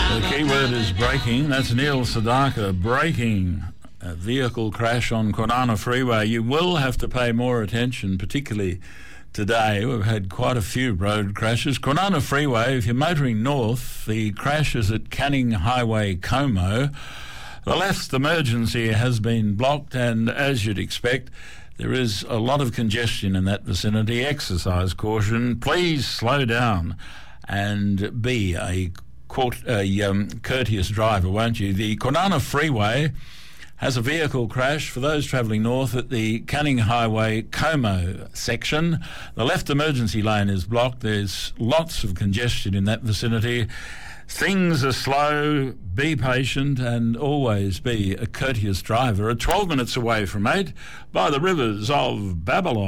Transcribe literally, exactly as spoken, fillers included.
The key word is braking. That's Neil Sedaka braking a vehicle crash on Kwinana Freeway. You will have to pay more attention, particularly today. We've had quite a few road crashes. Kwinana Freeway, if you're motoring north, the crash is at Canning Highway, Como. The left emergency has been blocked, and as you'd expect, there is a lot of congestion in that vicinity. Exercise caution. Please slow down and be a, court, a um, courteous driver, won't you? The Kwinana Freeway has a vehicle crash for those travelling north at the Canning Highway Como section. The left emergency lane is blocked. There's lots of congestion in that vicinity. Things are slow. Be patient and always be a courteous driver. At twelve minutes away from eight, by the rivers of Babylon.